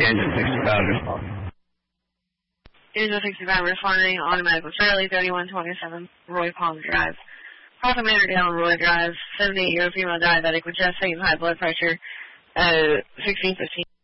engine 65. Engine 65 responding, automatic with Fairley, 3127 Roy Palm Drive. Papa Manor down Roy Drive, 78-year-old female diabetic with chest pain, high blood pressure, 1615.